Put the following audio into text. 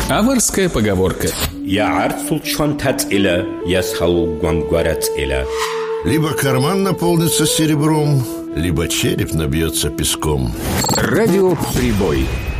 Аварская поговорка. Я арцулчон тацэля, я схалугван гварацэля. Либо карман наполнится серебром, либо череп набьется песком. Радиоприбой.